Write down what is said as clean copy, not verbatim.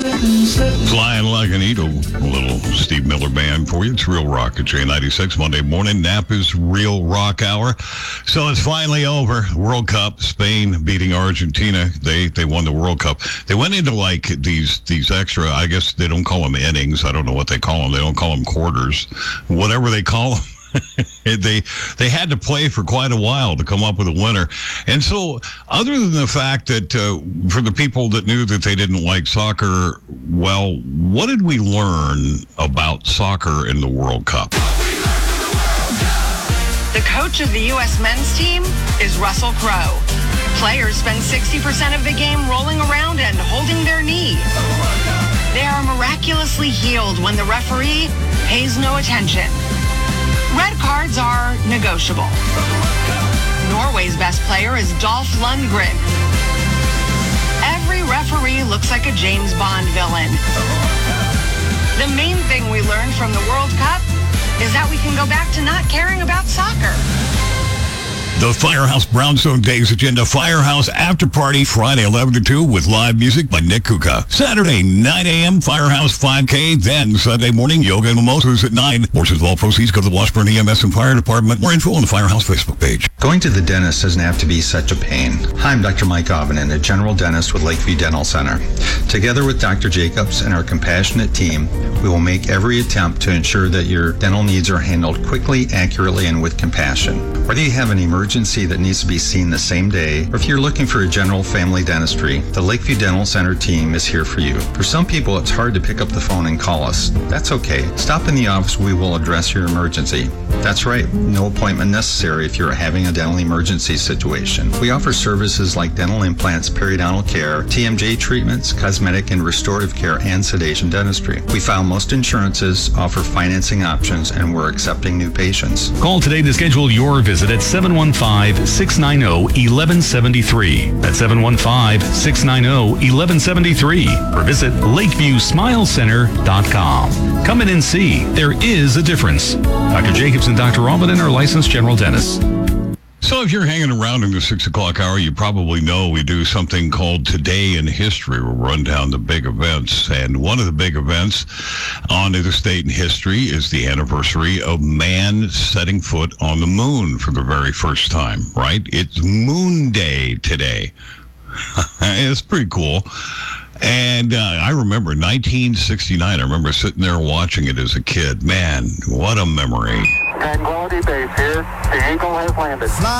Flying Like an Eagle, a little Steve Miller Band for you. It's Real Rock at J96 Monday morning. Napa's Real Rock Hour. So it's finally over. World Cup, Spain beating Argentina. They won the World Cup. They went into like these extra, I guess they don't call them innings. I don't know what they call them. They don't call them quarters. Whatever they call them. They had to play for quite a while to come up with a winner. And so other than the fact that for the people that knew that they didn't like soccer, well, what did we learn about soccer in the World Cup? The coach of the U.S. men's team is Russell Crowe. Players spend 60% of the game rolling around and holding their knee. They are miraculously healed when the referee pays no attention. Red cards are negotiable. Norway's best player is Dolph Lundgren. Every referee looks like a James Bond villain. The main thing we learned from the World Cup is that we can go back to not caring about soccer. The Firehouse Brownstone Days agenda. Firehouse After Party Friday 11 to 2 with live music by Nick Kuka. Saturday 9 a.m. Firehouse 5K. Then Sunday morning yoga and mimosas at 9. Portions of all proceeds go to the Washburn EMS and Fire Department. More info on the Firehouse Facebook page. Going to the dentist doesn't have to be such a pain. Hi, I'm Dr. Mike Ovenen, a general dentist with Lakeview Dental Center. Together with Dr. Jacobs and our compassionate team, we will make every attempt to ensure that your dental needs are handled quickly, accurately, and with compassion. Whether you have an emergency that needs to be seen the same day, or if you're looking for a general family dentistry, the Lakeview Dental Center team is here for you. For some people, it's hard to pick up the phone and call us. That's okay. Stop in the office. We will address your emergency. That's right. No appointment necessary if you're having a dental emergency situation. We offer services like dental implants, periodontal care, TMJ treatments, cosmetic and restorative care, and sedation dentistry. We file most insurances, offer financing options, and we're accepting new patients. Call today to schedule your visit at 715-690-1173. That's 715-690-1173. Or visit LakeviewSmileCenter.com. Come in and see. There is a difference. Dr. Jacobs and Dr. Ovenen are licensed general dentists. So if you're hanging around in the 6 o'clock hour, you probably know we do something called Today in History. We'll run down the big events. And one of the big events on this date in history is the anniversary of man setting foot on the moon for the very first time, right? It's Moon Day today. It's pretty cool. And I remember 1969. I remember sitting there watching it as a kid. Man, what a memory. Tranquility Base here. The Eagle has landed.